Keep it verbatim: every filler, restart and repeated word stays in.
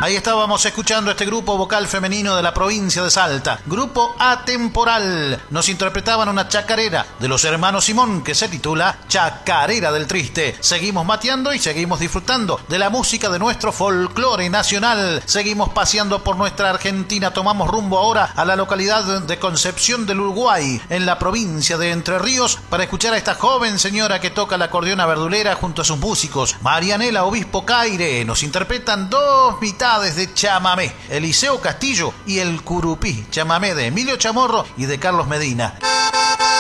Ahí estábamos escuchando este grupo vocal femenino de la provincia de Salta, Grupo Atemporal. Nos interpretaban una chacarera de los hermanos Simón que se titula Chacarera del Triste. Seguimos mateando y seguimos disfrutando de la música de nuestro folclore nacional. Seguimos paseando por nuestra Argentina. Tomamos rumbo ahora a la localidad de Concepción del Uruguay, en la provincia de Entre Ríos, para escuchar a esta joven señora que toca la acordeona verdulera junto a sus músicos. Marianela Obispo Caire nos interpretan dos mitades de chamamé, Eliseo Castillo y el Curupí, chamamé de Emilio Chamorro y de Carlos Medina.